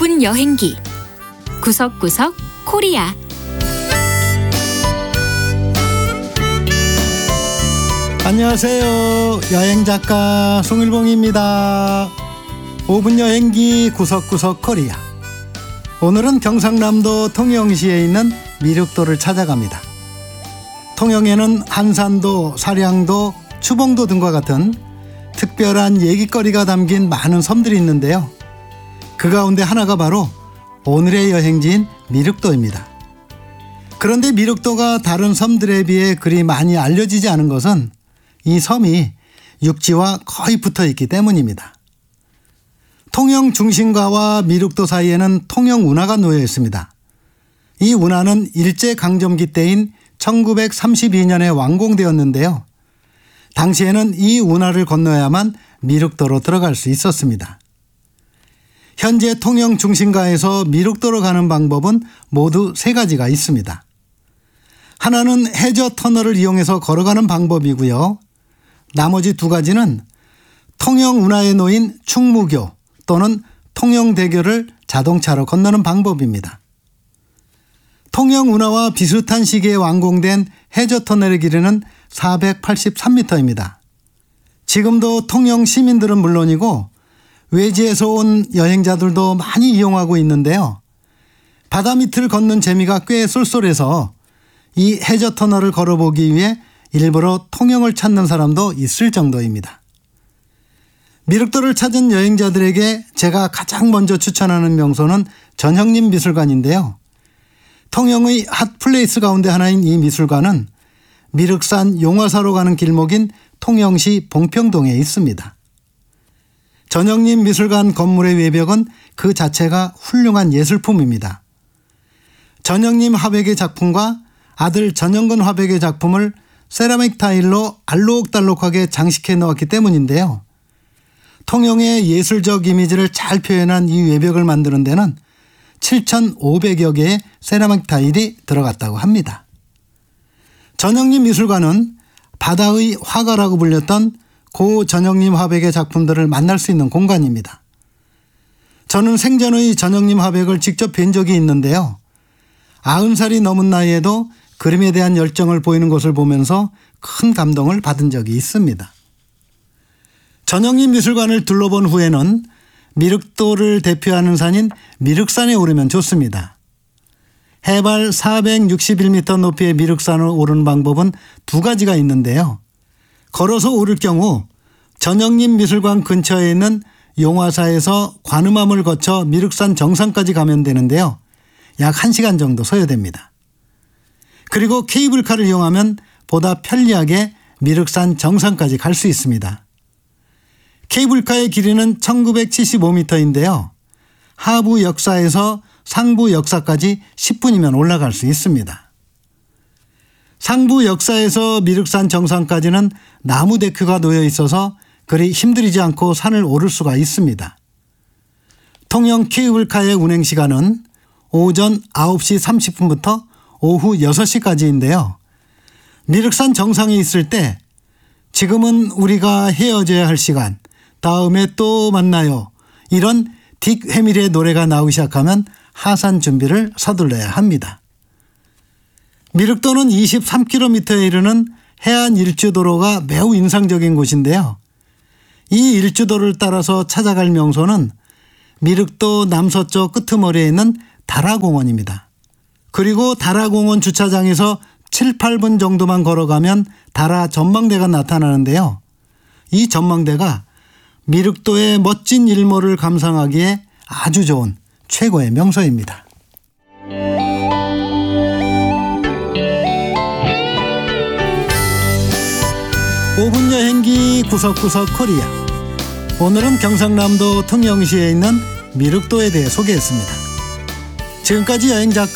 5분 여행기 구석구석 코리아. 안녕하세요. 여행작가 송일봉입니다. 5분 여행기 구석구석 코리아. 오늘은 경상남도 통영시에 있는 미륵도를 찾아갑니다. 통영에는 한산도, 사량도, 추봉도 등과 같은 특별한 얘기거리가 담긴 많은 섬들이 있는데요. 그 가운데 하나가 바로 오늘의 여행지인 미륵도입니다. 그런데 미륵도가 다른 섬들에 비해 그리 많이 알려지지 않은 것은 이 섬이 육지와 거의 붙어 있기 때문입니다. 통영 중심가와 미륵도 사이에는 통영 운하가 놓여 있습니다. 이 운하는 일제강점기 때인 1932년에 완공되었는데요. 당시에는 이 운하를 건너야만 미륵도로 들어갈 수 있었습니다. 현재 통영 중심가에서 미륵도로 가는 방법은 모두 3가지가 있습니다. 하나는 해저 터널을 이용해서 걸어가는 방법이고요. 나머지 2가지는 통영 운하에 놓인 충무교 또는 통영대교를 자동차로 건너는 방법입니다. 통영 운하와 비슷한 시기에 완공된 해저 터널의 길이는 483m입니다. 지금도 통영 시민들은 물론이고 외지에서 온 여행자들도 많이 이용하고 있는데요. 바다 밑을 걷는 재미가 꽤 쏠쏠해서 이 해저 터널을 걸어보기 위해 일부러 통영을 찾는 사람도 있을 정도입니다. 미륵도를 찾은 여행자들에게 제가 가장 먼저 추천하는 명소는 전형림 미술관인데요. 통영의 핫플레이스 가운데 하나인 이 미술관은 미륵산 용화사로 가는 길목인 통영시 봉평동에 있습니다. 전형림 미술관 건물의 외벽은 그 자체가 훌륭한 예술품입니다. 전형림 화백의 작품과 아들 전형근 화백의 작품을 세라믹 타일로 알록달록하게 장식해 놓았기 때문인데요. 통영의 예술적 이미지를 잘 표현한 이 외벽을 만드는 데는 7,500여 개의 세라믹 타일이 들어갔다고 합니다. 전형림 미술관은 바다의 화가라고 불렸던 고 전형림 화백의 작품들을 만날 수 있는 공간입니다. 저는 생전의 전형림 화백을 직접 뵌 적이 있는데요. 90살이 넘은 나이에도 그림에 대한 열정을 보이는 것을 보면서 큰 감동을 받은 적이 있습니다. 전형림 미술관을 둘러본 후에는 미륵도를 대표하는 산인 미륵산에 오르면 좋습니다. 해발 461m 높이의 미륵산을 오르는 방법은 2가지가 있는데요. 걸어서 오를 경우 전형림 미술관 근처에 있는 용화사에서 관음암을 거쳐 미륵산 정상까지 가면 되는데요. 약 1시간 정도 소요됩니다. 그리고 케이블카를 이용하면 보다 편리하게 미륵산 정상까지 갈 수 있습니다. 케이블카의 길이는 1975m인데요. 하부 역사에서 상부 역사까지 10분이면 올라갈 수 있습니다. 상부 역사에서 미륵산 정상까지는 나무 데크가 놓여 있어서 그리 힘들이지 않고 산을 오를 수가 있습니다. 통영 케이블카의 운행 시간은 오전 9시 30분부터 오후 6시까지인데요. 미륵산 정상에 있을 때 지금은 우리가 헤어져야 할 시간, 다음에 또 만나요, 이런 딕 헤밀의 노래가 나오기 시작하면 하산 준비를 서둘러야 합니다. 미륵도는 23km에 이르는 해안 일주도로가 매우 인상적인 곳인데요. 이 일주도를 따라서 찾아갈 명소는 미륵도 남서쪽 끄트머리에 있는 다라공원입니다. 그리고 다라공원 주차장에서 7, 8분 정도만 걸어가면 다라 전망대가 나타나는데요. 이 전망대가 미륵도의 멋진 일몰을 감상하기에 아주 좋은 최고의 명소입니다. 5분 여행기 구석구석 코리아. 오늘은 경상남도 통영시에 있는 미륵도에 대해 소개했습니다. 지금까지 여행작가